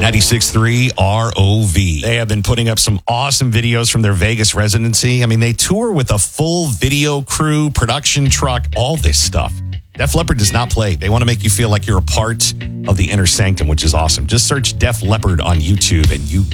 96.3 ROV. They have been putting up some awesome videos from their Vegas residency. I mean, they tour with a full video crew, production truck, all this stuff. Def Leppard does not play. They want to make you feel like you're a part of the inner sanctum, which is awesome. Just search Def Leppard on YouTube and you